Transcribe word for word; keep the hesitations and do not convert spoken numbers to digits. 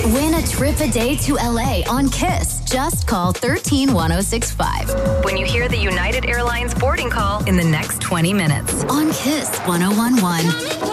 Win a trip a day to L A on Kiss. Just call one three one zero six five when you hear the United Airlines boarding call in the next twenty minutes on Kiss one oh one one.